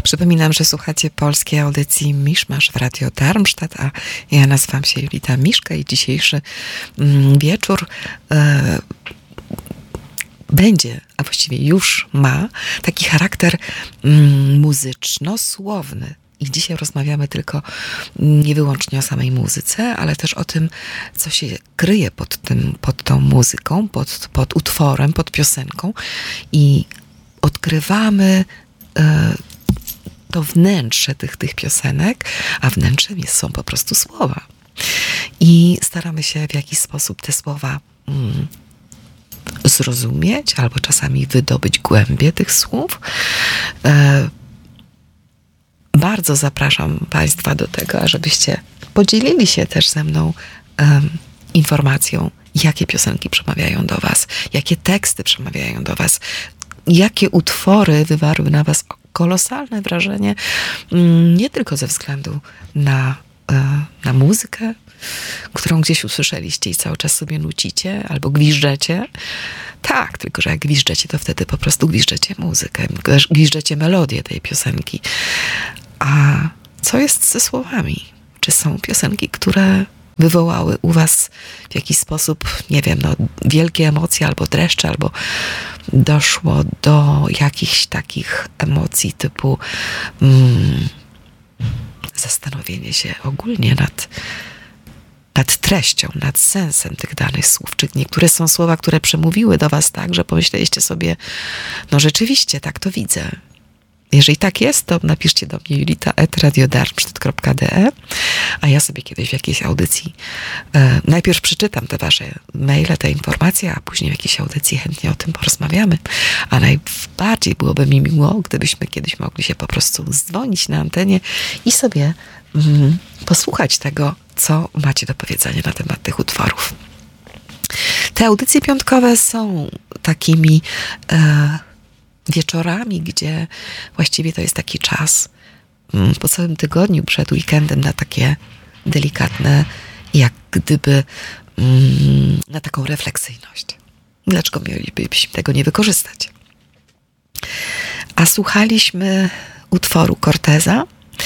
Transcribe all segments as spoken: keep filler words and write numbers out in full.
Przypominam, że słuchacie polskiej audycji Miszmasz w Radio Darmstadt, a ja nazywam się Julita Miszka i dzisiejszy mm, wieczór e, będzie, a właściwie już ma, taki charakter mm, muzyczno-słowny. I dzisiaj rozmawiamy tylko nie wyłącznie o samej muzyce, ale też o tym, co się kryje pod tym, pod tą muzyką, pod, pod utworem, pod piosenką i odkrywamy e, to wnętrze tych, tych piosenek, a wnętrzem jest, są po prostu słowa. I staramy się w jakiś sposób te słowa mm, zrozumieć, albo czasami wydobyć głębię tych słów. E, bardzo zapraszam Państwa do tego, żebyście podzielili się też ze mną um, informacją, jakie piosenki przemawiają do Was, jakie teksty przemawiają do Was, jakie utwory wywarły na Was kolosalne wrażenie, nie tylko ze względu na, na muzykę, którą gdzieś usłyszeliście i cały czas sobie nucicie albo gwiżdżecie. Tak, tylko że jak gwiżdżecie, to wtedy po prostu gwiżdżecie muzykę, gwiżdżecie melodię tej piosenki. A co jest ze słowami? Czy są piosenki, które wywołały u was w jakiś sposób, nie wiem, no, wielkie emocje albo dreszcze, albo doszło do jakichś takich emocji typu mm, zastanowienie się ogólnie nad, nad treścią, nad sensem tych danych słów. Czy niektóre są słowa, które przemówiły do was tak, że pomyśleliście sobie, no rzeczywiście, tak to widzę. Jeżeli tak jest, to napiszcie do mnie julita at radio darmstadt kropka d e, a ja sobie kiedyś w jakiejś audycji e, najpierw przeczytam te wasze maile, te informacje, a później w jakiejś audycji chętnie o tym porozmawiamy. A najbardziej byłoby mi miło, gdybyśmy kiedyś mogli się po prostu dzwonić na antenie i sobie mm, posłuchać tego, co macie do powiedzenia na temat tych utworów. Te audycje piątkowe są takimi e, wieczorami, gdzie właściwie to jest taki czas po całym tygodniu przed weekendem na takie delikatne, jak gdyby na taką refleksyjność. Dlaczego mielibyśmy tego nie wykorzystać? A słuchaliśmy utworu Corteza,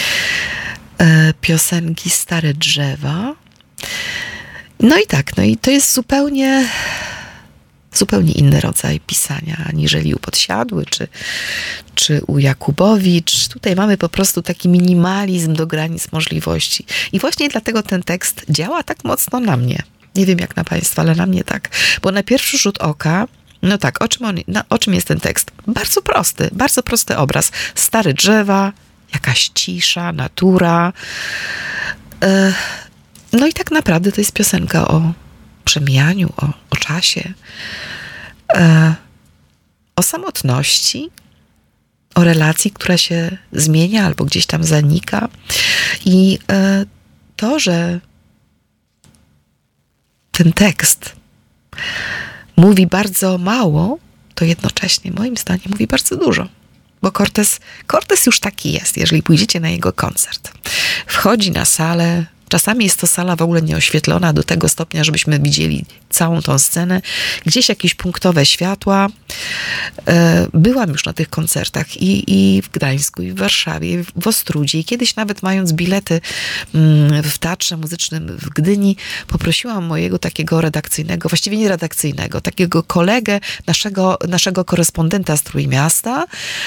piosenki Stare Drzewa. No i tak, no i to jest zupełnie zupełnie inny rodzaj pisania, aniżeli u Podsiadły, czy, czy u Jakubowicz. Tutaj mamy po prostu taki minimalizm do granic możliwości. I właśnie dlatego ten tekst działa tak mocno na mnie. Nie wiem jak na Państwa, ale na mnie tak. Bo na pierwszy rzut oka, no tak, o czym, on, na, o czym jest ten tekst? Bardzo prosty, bardzo prosty obraz. Stare drzewa, jakaś cisza, natura. Yy, no i tak naprawdę to jest piosenka o przemijaniu, o, o czasie, e, o samotności, o relacji, która się zmienia albo gdzieś tam zanika. I e, to, że ten tekst mówi bardzo mało, to jednocześnie moim zdaniem mówi bardzo dużo. Bo Cortez, Cortez już taki jest, jeżeli pójdziecie na jego koncert. Wchodzi na salę. Czasami jest to sala w ogóle nieoświetlona do tego stopnia, żebyśmy widzieli całą tą scenę. Gdzieś jakieś punktowe światła. Byłam już na tych koncertach i, i w Gdańsku, i w Warszawie, i w Ostródzie. I kiedyś nawet mając bilety w Teatrze Muzycznym w Gdyni, poprosiłam mojego takiego redakcyjnego, właściwie nie redakcyjnego, takiego kolegę, naszego, naszego korespondenta z Trójmiasta,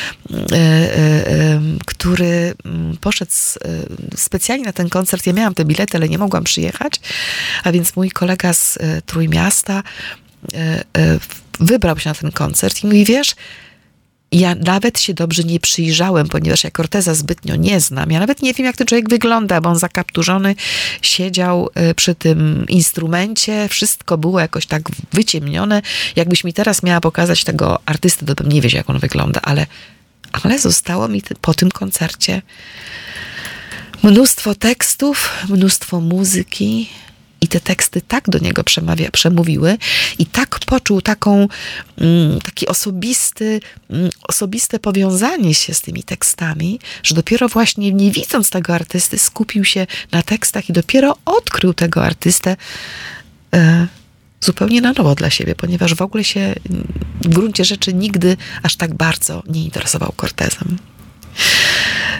który poszedł specjalnie na ten koncert. Ja miałam te bilety, ale nie mogłam przyjechać, a więc mój kolega z Trójmiasta wybrał się na ten koncert i mówi, wiesz, ja nawet się dobrze nie przyjrzałem, ponieważ ja Corteza zbytnio nie znam. Ja nawet nie wiem, jak ten człowiek wygląda, bo on zakapturzony siedział przy tym instrumencie. Wszystko było jakoś tak wyciemnione. Jakbyś mi teraz miała pokazać tego artystę, to bym nie wiedział, jak on wygląda, ale, ale zostało mi po tym koncercie mnóstwo tekstów, mnóstwo muzyki i te teksty tak do niego przemawia, przemówiły i tak poczuł taką, mm, taki osobisty, mm, osobiste powiązanie się z tymi tekstami, że dopiero właśnie nie widząc tego artysty skupił się na tekstach i dopiero odkrył tego artystę e, zupełnie na nowo dla siebie, ponieważ w ogóle się w gruncie rzeczy nigdy aż tak bardzo nie interesował Cortezem.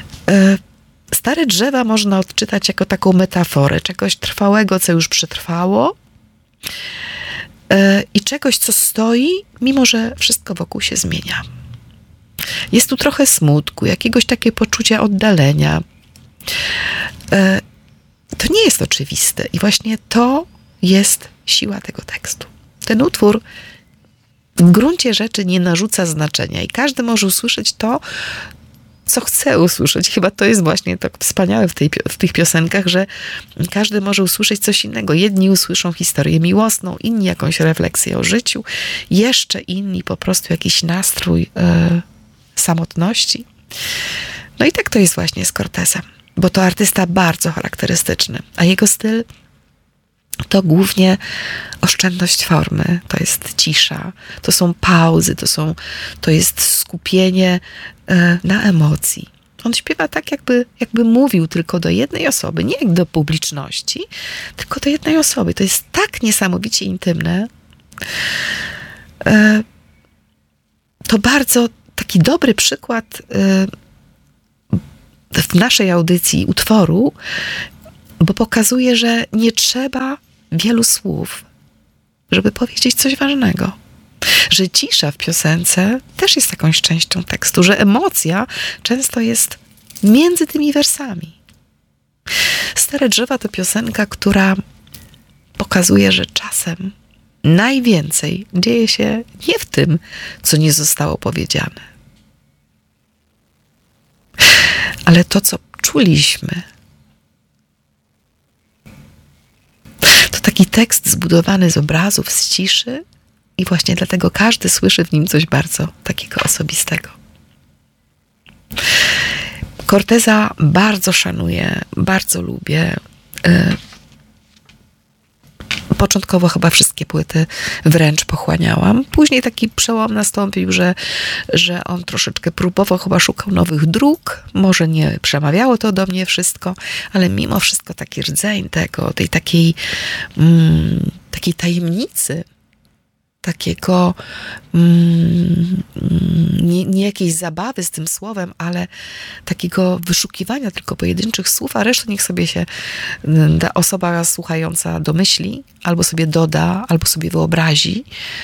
Stare drzewa można odczytać jako taką metaforę czegoś trwałego, co już przetrwało yy, i czegoś, co stoi, mimo że wszystko wokół się zmienia. Jest tu trochę smutku, jakiegoś takiego poczucia oddalenia. Yy, to nie jest oczywiste i właśnie to jest siła tego tekstu. Ten utwór w gruncie rzeczy nie narzuca znaczenia i każdy może usłyszeć to, co chce usłyszeć. Chyba to jest właśnie tak wspaniałe w, tej, w tych piosenkach, że każdy może usłyszeć coś innego. Jedni usłyszą historię miłosną, inni jakąś refleksję o życiu, jeszcze inni po prostu jakiś nastrój e, samotności. No i tak to jest właśnie z Cortezem, bo to artysta bardzo charakterystyczny, a jego styl to głównie oszczędność formy, to jest cisza, to są pauzy, to, są, to jest skupienie e, na emocji. On śpiewa tak, jakby, jakby mówił tylko do jednej osoby, nie jak do publiczności, tylko do jednej osoby. To jest tak niesamowicie intymne. E, to bardzo taki dobry przykład e, w naszej audycji utworu, bo pokazuje, że nie trzeba wielu słów, żeby powiedzieć coś ważnego. Że cisza w piosence też jest jakąś częścią tekstu, że emocja często jest między tymi wersami. Stare drzewa to piosenka, która pokazuje, że czasem najwięcej dzieje się nie w tym, co nie zostało powiedziane, ale to, co czuliśmy. To taki tekst zbudowany z obrazów, z ciszy i właśnie dlatego każdy słyszy w nim coś bardzo takiego osobistego. Corteza bardzo szanuję, bardzo lubię. Początkowo chyba wszystkie płyty wręcz pochłaniałam. Później taki przełom nastąpił, że, że on troszeczkę próbował, chyba szukał nowych dróg. Może nie przemawiało to do mnie wszystko, ale mimo wszystko taki rdzeń tego, tej takiej, mm, takiej tajemnicy, takiego mm, nie, nie jakiejś zabawy z tym słowem, ale takiego wyszukiwania tylko pojedynczych słów, a resztę niech sobie się ta osoba słuchająca domyśli, albo sobie doda, albo sobie wyobrazi.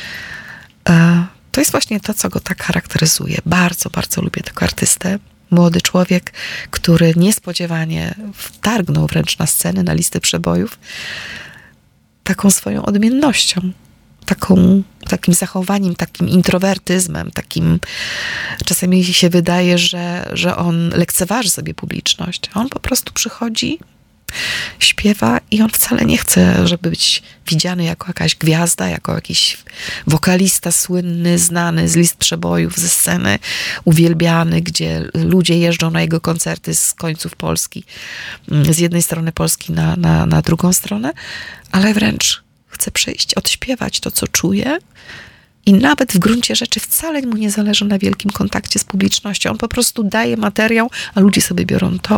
To jest właśnie to, co go tak charakteryzuje. Bardzo, bardzo lubię tego artystę. Młody człowiek, który niespodziewanie wtargnął wręcz na scenę, na listę przebojów, taką swoją odmiennością. Taką, takim zachowaniem, takim introwertyzmem, takim czasami się wydaje, że, że on lekceważy sobie publiczność. On po prostu przychodzi, śpiewa i on wcale nie chce, żeby być widziany jako jakaś gwiazda, jako jakiś wokalista słynny, znany z list przebojów, ze sceny, uwielbiany, gdzie ludzie jeżdżą na jego koncerty z końców Polski, z jednej strony Polski na, na, na drugą stronę, ale wręcz chce przyjść, odśpiewać to, co czuje i nawet w gruncie rzeczy wcale mu nie zależy na wielkim kontakcie z publicznością. On po prostu daje materiał, a ludzie sobie biorą to,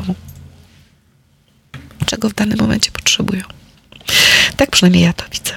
czego w danym momencie potrzebują. Tak przynajmniej ja to widzę.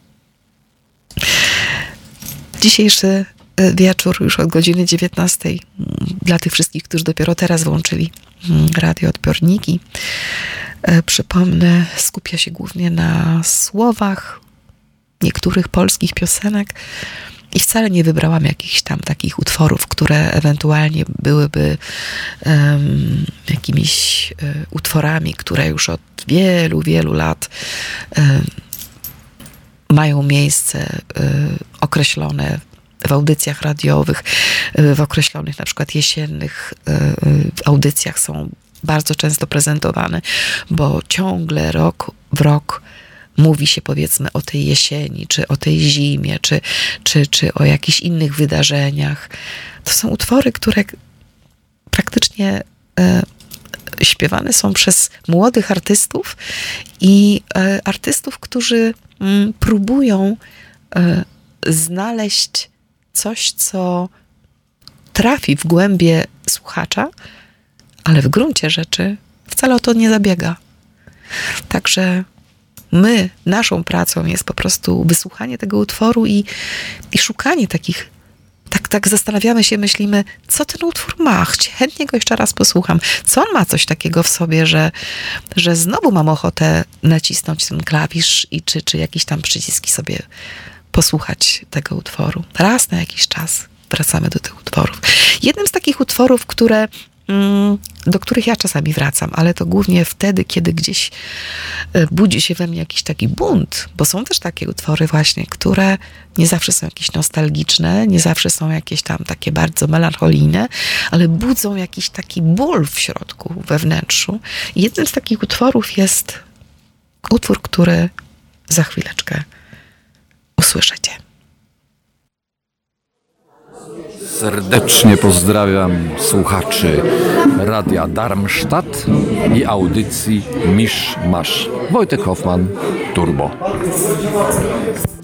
Dzisiejszy wieczór już od godziny dziewiętnastej dla tych wszystkich, którzy dopiero teraz włączyli radioodbiorniki, przypomnę, skupia się głównie na słowach niektórych polskich piosenek i wcale nie wybrałam jakichś tam takich utworów, które ewentualnie byłyby um, jakimiś um, utworami, które już od wielu, wielu lat um, mają miejsce um, określone w audycjach radiowych, um, w określonych na przykład jesiennych um, audycjach są bardzo często prezentowane, bo ciągle rok w rok mówi się powiedzmy o tej jesieni, czy o tej zimie, czy, czy, czy o jakichś innych wydarzeniach. To są utwory, które praktycznie e, śpiewane są przez młodych artystów i e, artystów, którzy m, próbują e, znaleźć coś, co trafi w głębie słuchacza, ale w gruncie rzeczy wcale o to nie zabiega. Także my, naszą pracą jest po prostu wysłuchanie tego utworu i, i szukanie takich tak, tak zastanawiamy się, myślimy, co ten utwór ma, chętnie go jeszcze raz posłucham. Co on ma coś takiego w sobie, że, że znowu mam ochotę nacisnąć ten klawisz i czy, czy jakieś tam przyciski sobie posłuchać tego utworu. Raz na jakiś czas wracamy do tych utworów. Jednym z takich utworów, które, do których ja czasami wracam, ale to głównie wtedy, kiedy gdzieś budzi się we mnie jakiś taki bunt, bo są też takie utwory właśnie, które nie zawsze są jakieś nostalgiczne, nie zawsze są jakieś tam takie bardzo melancholijne, ale budzą jakiś taki ból w środku, we wnętrzu. I jednym z takich utworów jest utwór, który za chwileczkę usłyszycie. Serdecznie pozdrawiam słuchaczy Radia Darmstadt i audycji Misz Masz. Wojtek Hoffman, Turbo.